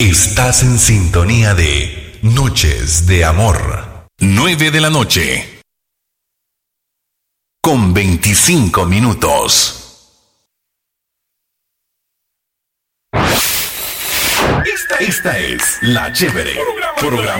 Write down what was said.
Estás en sintonía de Noches de Amor. 9 de la noche. Con 25 minutos. Esta es La Chévere. Programa